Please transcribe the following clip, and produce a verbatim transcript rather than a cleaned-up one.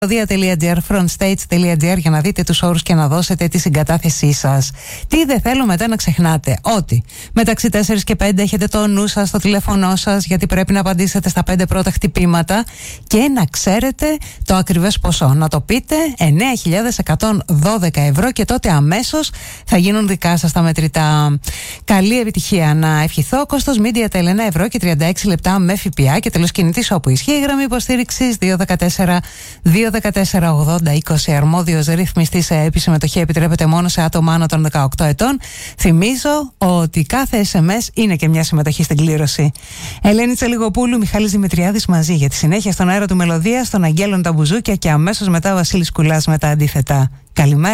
Μελωδία.gr, frontstage.gr για να δείτε τους όρους και να δώσετε τη συγκατάθεσή σας. Τι δεν θέλω μετά να ξεχνάτε, ότι μεταξύ τέσσερα και πέντε έχετε το νου σας στο τηλέφωνό σας, γιατί πρέπει να απαντήσετε στα πέντε πρώτα χτυπήματα και να ξέρετε το ακριβές ποσό. Να το πείτε, εννέα χιλιάδες εκατόν δώδεκα ευρώ, και τότε αμέσως θα γίνουν δικά σας τα μετρητά. Καλή επιτυχία να ευχηθώ. Κόστος Media Tel ένα ευρώ και τριάντα έξι λεπτά με ΦΠΑ και τέλος κινητής όπου ισχύει η γραμμή υποστήριξης δύο ένα τέσσερα δύο ένα τέσσερα ογδόντα είκοσι. Αρμόδιος ρυθμιστής σε επισυμμετοχή επιτρέπεται μόνο σε άτομα άνω των δεκαοκτώ ετών. Θυμίζω ότι κάθε ες εμ ες είναι και μια συμμετοχή στην κλήρωση. Ελένη Τσελιγοπούλου, Μιχάλης Δημητριάδης μαζί για τη συνέχεια στον αέρα του Μελωδίας, των Αγγέλων τα Μπουζούκια και αμέσως μετά ο Βασίλης Κουλάς με τα αντίθετα. Καλημέρα.